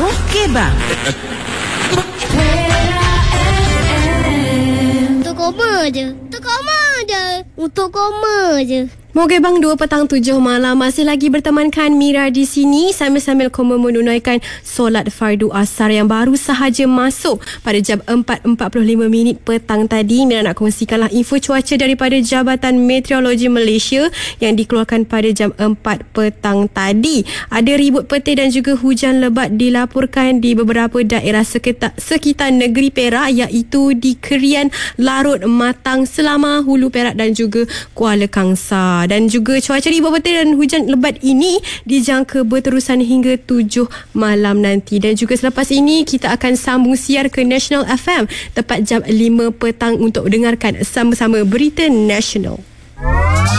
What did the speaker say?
Okey bang. Untuk koma je. Untuk koma je. Moga bang 2 petang 7 malam masih lagi bertemankan Mira di sini sambil-sambil koma menunaikan solat fardu asar yang baru sahaja masuk pada jam 4.45 petang tadi. Mira nak kongsikanlah info cuaca daripada Jabatan Meteorologi Malaysia yang dikeluarkan pada jam 4 petang tadi. Ada ribut petir dan juga hujan lebat dilaporkan di beberapa daerah sekitar negeri Perak, iaitu di Kerian, Larut, Matang, Selama, Hulu Perak dan juga Kuala Kangsar. Dan juga cuaca ribut petir dan hujan lebat ini dijangka berterusan hingga 7 malam nanti. Dan juga selepas ini kita akan sambung siar ke National FM tepat jam 5 petang untuk dengarkan sama-sama berita nasional.